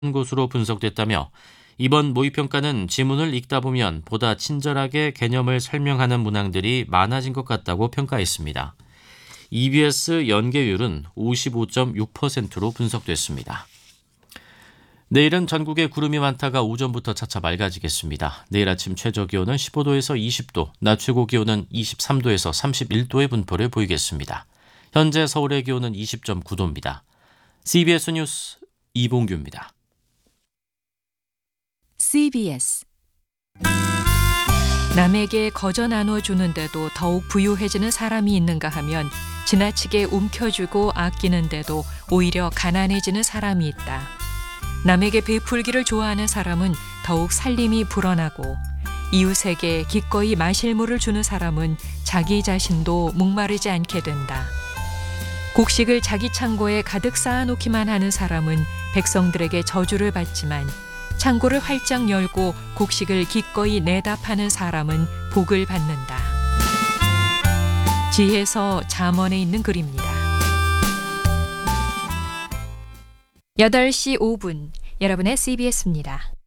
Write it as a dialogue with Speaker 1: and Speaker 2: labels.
Speaker 1: 것으로 분석됐다며 이번 모의평가는 지문을 읽다 보면 보다 친절하게 개념을 설명하는 문항들이 많아진 것 같다고 평가했습니다. EBS 연계율은 55.6%로 분석됐습니다. 내일은 전국에 구름이 많다가 오전부터 차차 맑아지겠습니다. 내일 아침 최저기온은 15도에서 20도, 낮 최고기온은 23도에서 31도의 분포를 보이겠습니다. 현재 서울의 기온은 20.9도입니다. CBS 뉴스 이봉규입니다.
Speaker 2: CBS 남에게 거저 나눠주는데도 더욱 부유해지는 사람이 있는가 하면 지나치게 움켜쥐고 아끼는데도 오히려 가난해지는 사람이 있다. 남에게 베풀기를 좋아하는 사람은 더욱 살림이 불어나고 이웃에게 기꺼이 마실 물을 주는 사람은 자기 자신도 목마르지 않게 된다. 곡식을 자기 창고에 가득 쌓아놓기만 하는 사람은 백성들에게 저주를 받지만 창고를 활짝 열고 곡식을 기꺼이 내다 파는 사람은 복을 받는다. 지혜서 잠언에 있는 글입니다. 8시 5분 여러분의 CBS입니다.